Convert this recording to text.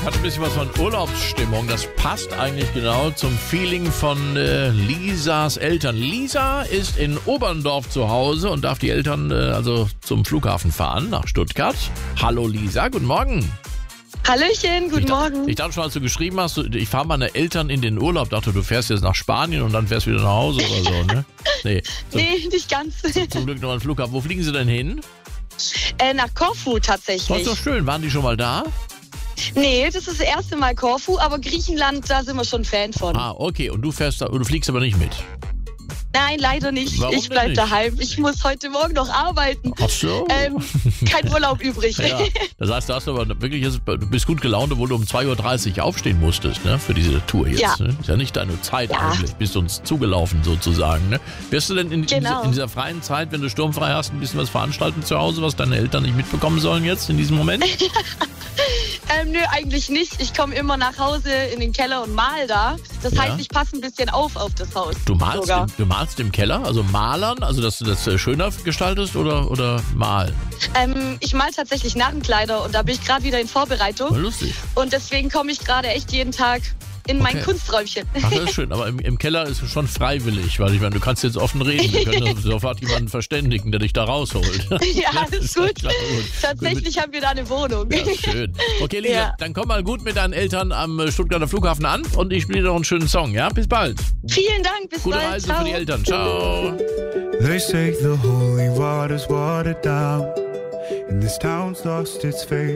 Hat ein bisschen was von Urlaubsstimmung. Das passt eigentlich genau zum Feeling von Lisas Eltern. Lisa ist in Oberndorf zu Hause und darf die Eltern also zum Flughafen fahren, nach Stuttgart. Hallo Lisa, guten Morgen. Hallöchen, guten Morgen. Ich dachte schon, als du geschrieben hast, ich fahre meine Eltern in den Urlaub, dachte du fährst jetzt nach Spanien und dann fährst wieder nach Hause oder so, ne? Nee, Nee, nicht ganz. zum Glück noch ein Flughafen. Wo fliegen sie denn hin? Nach Korfu Das tatsächlich. ist doch schön. Waren die schon mal da? Nee, das ist das erste Mal Korfu, aber Griechenland, da sind wir schon Fan von. Ah, okay. Und du fliegst aber nicht mit. Nein, leider nicht. Warum Ich bleib denn nicht? daheim. Ich muss heute Morgen noch arbeiten. Ach so. Kein Urlaub übrig. Ja, das heißt, du hast aber wirklich, du bist gut gelaunt, obwohl du um 2.30 Uhr aufstehen musstest, ne, für diese Tour jetzt. Ja. Ne? Ist ja nicht deine Zeit Ja. eigentlich, bist uns zugelaufen sozusagen. Ne? Wirst du denn in Genau. dieser freien Zeit, wenn du sturmfrei hast, ein bisschen was veranstalten zu Hause, was deine Eltern nicht mitbekommen sollen jetzt in diesem Moment? Nö, eigentlich nicht. Ich komme immer nach Hause in den Keller und mal da. Das Ja. heißt, ich passe ein bisschen auf das Haus. Du malst, Sogar. du malst im Keller, also malern, also dass du das schöner gestaltest oder malen? Ich mal tatsächlich Narrenkleider und da bin ich gerade wieder in Vorbereitung. Voll lustig. Und deswegen komme ich gerade echt jeden Tag in mein Okay. Kunsträumchen. Ach, das ist schön, aber im Keller ist es schon freiwillig, weil ich meine, du kannst jetzt offen reden. Wir können sofort jemanden verständigen, der dich da rausholt. Ja, alles gut. Klar, gut. Tatsächlich haben wir da eine Wohnung. Ja, schön. Okay, Lisa, Ja. dann komm mal gut mit deinen Eltern am Stuttgarter Flughafen an und ich spiele dir noch einen schönen Song, ja? Bis bald. Vielen Dank, bis Gute bald. Reise Ciao. für die Eltern. Ciao. They say the holy water's watered down, and this town's lost its faith.